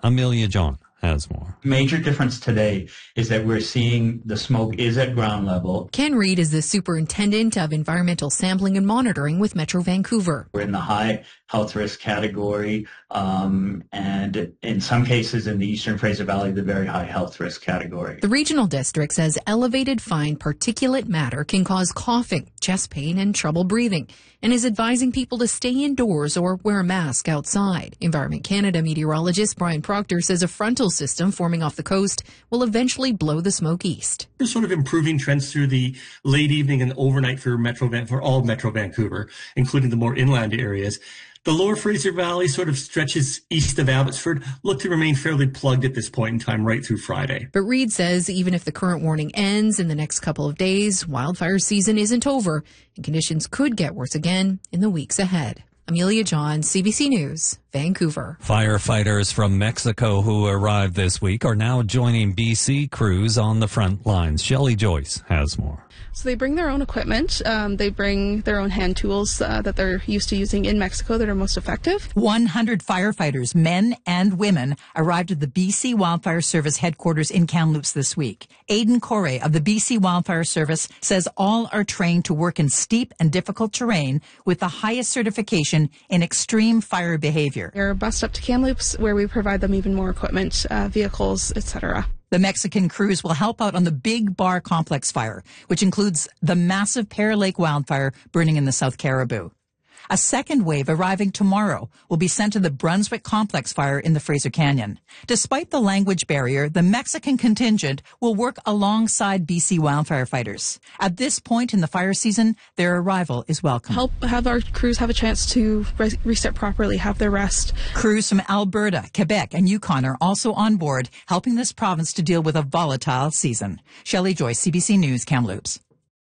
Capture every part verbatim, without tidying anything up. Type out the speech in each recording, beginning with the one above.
Amelia John has more. Major difference today is that we're seeing the smoke is at ground level. Ken Reid is the superintendent of environmental sampling and monitoring with Metro Vancouver. We're in the high health risk category, um, and in some cases in the Eastern Fraser Valley, the very high health risk category. The regional district says elevated fine particulate matter can cause coughing, chest pain, and trouble breathing, and is advising people to stay indoors or wear a mask outside. Environment Canada meteorologist Brian Proctor says a frontal system forming off the coast will eventually blow the smoke east. There's sort of improving trends through the late evening and overnight for Metro Van- for all Metro Vancouver, including the more inland areas. The lower Fraser Valley sort of stretches east of Abbotsford, look to remain fairly plugged at this point in time right through Friday. But Reid says even if the current warning ends in the next couple of days, wildfire season isn't over and conditions could get worse again in the weeks ahead. Amelia John, C B C News, Vancouver. Firefighters from Mexico who arrived this week are now joining B C crews on the front lines. Shelley Joyce has more. So they bring their own equipment. Um, they bring their own hand tools uh, that they're used to using in Mexico that are most effective. one hundred firefighters, men and women, arrived at the B C Wildfire Service headquarters in Kamloops this week. Aidan Corey of the B C Wildfire Service says all are trained to work in steep and difficult terrain with the highest certification in extreme fire behavior. They're bussed up to Kamloops where we provide them even more equipment, uh, vehicles, et cetera. The Mexican crews will help out on the Big Bar Complex fire, which includes the massive Pear Lake wildfire burning in the South Caribou. A second wave arriving tomorrow will be sent to the Brunswick Complex fire in the Fraser Canyon. Despite the language barrier, the Mexican contingent will work alongside B C wildfire fighters. At this point in the fire season, their arrival is welcome. Help have our crews have a chance to re- reset properly, have their rest. Crews from Alberta, Quebec, and Yukon are also on board, helping this province to deal with a volatile season. Shelley Joyce, C B C News, Kamloops.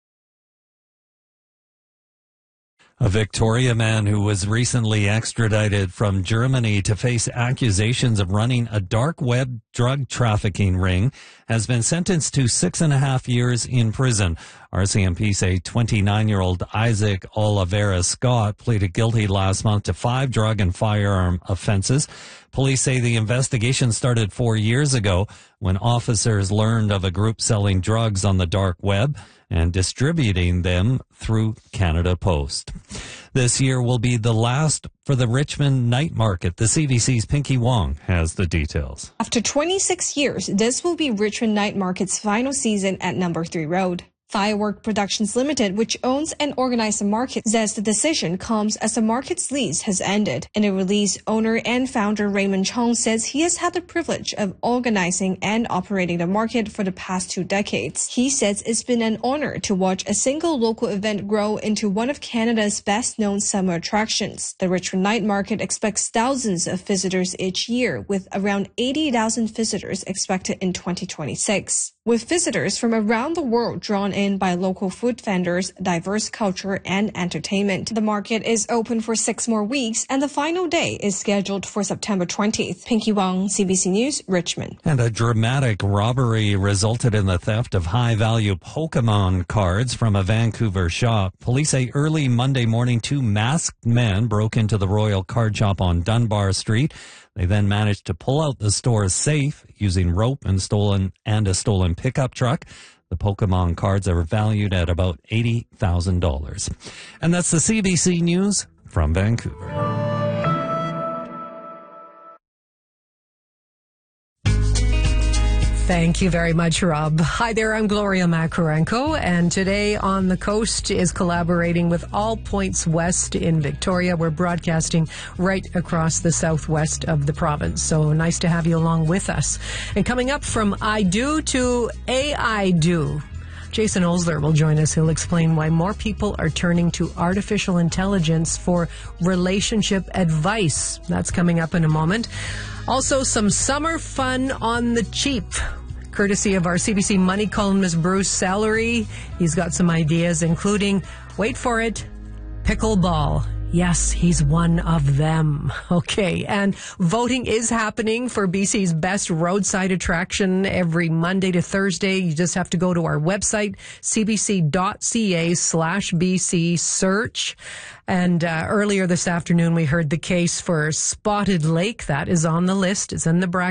A Victoria man who was recently extradited from Germany to face accusations of running a dark web drug trafficking ring has been sentenced to six and a half years in prison. R C M P say twenty-nine-year-old Isaac Oliveira Scott pleaded guilty last month to five drug and firearm offenses. Police say the investigation started four years ago when officers learned of a group selling drugs on the dark web and distributing them through Canada Post. This year will be the last for the Richmond Night Market. The C B C's Pinky Wong has the details. After twenty-six years, this will be Richmond Night Market's final season at Number three Road. Firework Productions Limited, which owns and organizes the market, says the decision comes as the market's lease has ended. In a release, owner and founder Raymond Chong says he has had the privilege of organizing and operating the market for the past two decades. He says it's been an honor to watch a single local event grow into one of Canada's best-known summer attractions. The Richmond Night Market expects thousands of visitors each year, with around eighty thousand visitors expected in twenty twenty-six. With visitors from around the world drawn in by local food vendors, diverse culture, and entertainment. The market is open for six more weeks, and the final day is scheduled for September twentieth. Pinky Wong, C B C News, Richmond. And a dramatic robbery resulted in the theft of high-value Pokemon cards from a Vancouver shop. Police say early Monday morning, two masked men broke into the Royal Card Shop on Dunbar Street. They then managed to pull out the store's safe using rope and stolen and a stolen pickup truck. The Pokemon cards are valued at about eighty thousand dollars. And that's the C B C News from Vancouver. Thank you very much, Rob. Hi there, I'm Gloria Makarenko, and today On the Coast is collaborating with All Points West in Victoria. We're broadcasting right across the southwest of the province, so nice to have you along with us. And coming up, from I Do to A I Do, Jason Olsler will join us. He'll explain why more people are turning to artificial intelligence for relationship advice. That's coming up in a moment. Also, some summer fun on the cheap, courtesy of our C B C Money columnist Bruce Sallery. He's got some ideas, including, wait for it, pickleball. Yes, he's one of them. Okay, and voting is happening for B C's best roadside attraction every Monday to Thursday. You just have to go to our website, cbc.ca slash BC search. And uh, earlier this afternoon, we heard the case for Spotted Lake. That is on the list. It's in the bracket.